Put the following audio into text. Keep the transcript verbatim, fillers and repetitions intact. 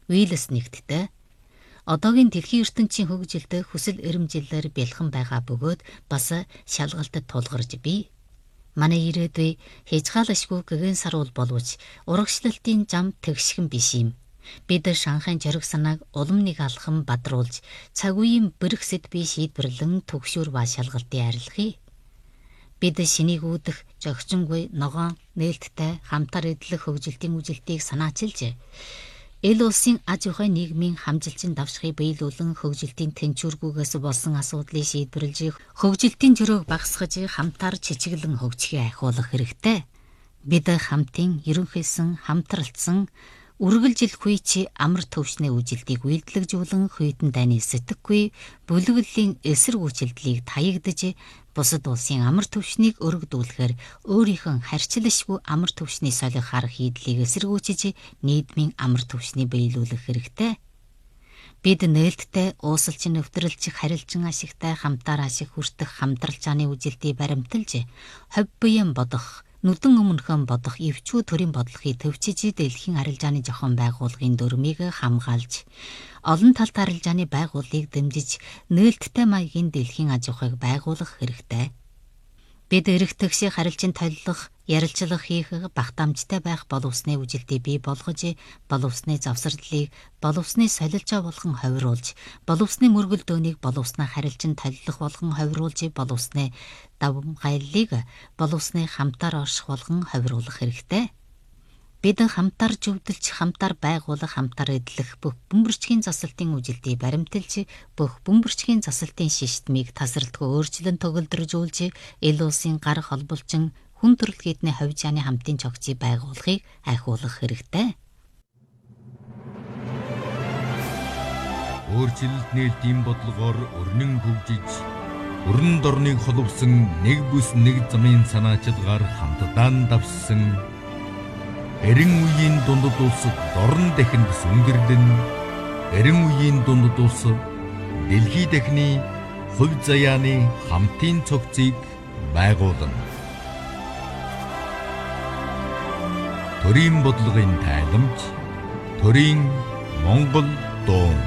Уиллс нэгддэг. Одоогийн дэлхийн ертөнцийн хөгжилд хүсэл эрмжилээр бэлхэн байгаа бөгөөд бас шалгалтад тулгарч бий. Манай ирээдүй хязгаалашгүй гэгэн саруул боловч урагшлалтын зам тэгшхэн биш юм. Бид Шанхайн зориг санааг улам нэг алхам бадруулж цаг үеийн бэрхсэд би шийдвэрлэн төгшүүр ба шалгалтын арилгахыг. Бид шинийг үүдэх зохицонгүй ногоон нээлттэй хамтар эдлэх хөгжилтийн үжилтийг санаачилж эл улсын аж ахуй нийгмийн хамжилтын давшихыг биелүүлэн хөгжилтийн тэнцвэргүйгээс болсон асуудлыг шийдвэрлэж хөгжилтийн зөрөөг багасгаж хамтар чичиглэн хөгжихийг ахиулах хэрэгтэй. Бид хамтын ерөнхийсэн хамтралцсан үргэлжилгүй чи амар төвшний үжилтийг үйлдэлжүүлэн хүйтэн дайны сэтгэхгүй бүлэглэлийн эсрэг үйлчлэлийг таягдж бусад улсын амар төвшнийг өргөдүүлэхээр өөрийнхөө харьцалшгүй амар төвшний солих арга хийдлийг эсэргүүцэж нийгмийн амар төвшний биелүүлэх хэрэгтэй. Бид нээлттэй уусалчин өвтрэлчих харилцан ашигтай хамтаар ашиг хүртэх хамтралчааны үжилтийг баримталж хов биеэн бодох нүдэн өмнөхөн бодох өвчүү төрийн бодлогыг төвчиж дэлхийн арилжааны зохион байгууллагын дүрмийг хамгаалж олон талт арилжааны байгууллагыг дэмжиж нээлттэй маягийн дэлхийн аж ахуйг байгуулах хэрэгтэй. Бид эрэгтгшийн харилцан толилох, ярилцлага хийх багтаамжтай байх боловсны үжилтийг бий болгож, боловсны завсарлыг боловсны солилцоо болгон ховируулж, боловсны мөргөл дөөнийг боловсноо харилцан толилох болгон ховируулж, боловсны давмгайллыг боловсны хамтаар орших болгон ховируулах хэрэгтэй. Бид хамтаар зөвдөлж, хамтаар байгуулах, хамтаар эдлэх бүх бөмбөрчгийн засалтын үжилтийг баримталж, бүх бөмбөрчгийн засалтын шиштмийг тасралтгүй өөрчлөн төгөлдржүүлж, эл улсын гар холболчин хүн төрөлхийдний ховжааны хамтын цогцыг байгуулахыг айхуулах хэрэгтэй. Өөрчлөлт нээлтийн бодлогоор өрнөн хөгжиж, өрн дорныг холбосон нэг бүс нэг замын санаачилгаар хамтдаа давссан эрен үеийн дундад улс дорн дахинд сүнгэрлэн эрен үеийн дундад улс дэлхий дахины хөв заяаны хамтын цогцыг байгуулна. Төрийн бодлогын тайламж, төрийн Монгол дуу.